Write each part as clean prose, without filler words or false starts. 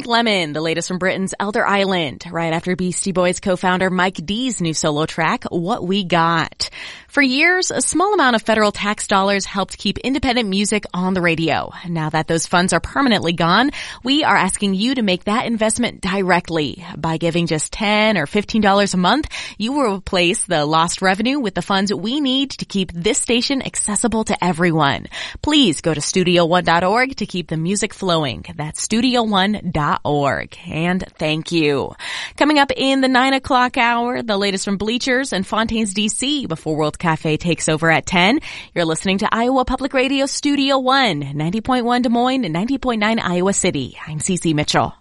Pink Lemon, the latest from Britain's Elder Island, right after Beastie Boys co-founder Mike D's new solo track, What We Got. For years, a small amount of federal tax dollars helped keep independent music on the radio. Now that those funds are permanently gone, we are asking you to make that investment directly. By giving just $10 or $15 a month, you will replace the lost revenue with the funds we need to keep this station accessible to everyone. Please go to studio1.org to keep the music flowing. That's studio1.org. And thank you. Coming up in the 9 o'clock hour, the latest from Bleachers and Fontaines, D.C. before World Cafe takes over at 10. You're listening to Iowa Public Radio Studio 1, 90.1 Des Moines and 90.9 Iowa City. I'm Cece Mitchell.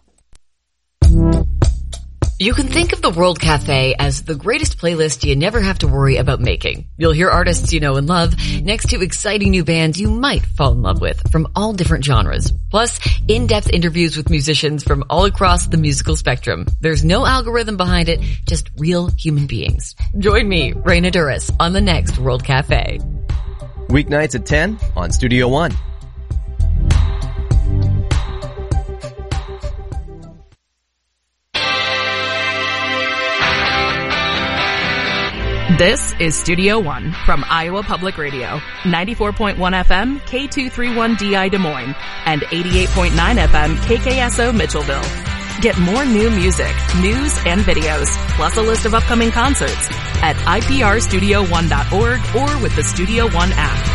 You can think of the World Cafe as the greatest playlist you never have to worry about making. You'll hear artists you know and love next to exciting new bands you might fall in love with from all different genres. Plus, in-depth interviews with musicians from all across the musical spectrum. There's no algorithm behind it, just real human beings. Join me, Raina Duras, on the next World Cafe. Weeknights at 10 on Studio One. This is Studio One from Iowa Public Radio, 94.1 FM, K231DI Des Moines, and 88.9 FM, KKSO Mitchellville. Get more new music, news, and videos, plus a list of upcoming concerts at iprstudio1.org or with the Studio One app.